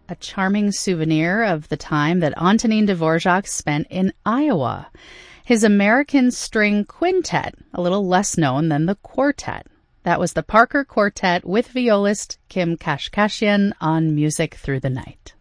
a charming souvenir of the time that Antonin Dvorak spent in Iowa. His American String Quintet, a little less known than the quartet. That was the Parker Quartet with violist Kim Kashkashian on Music Through the Night.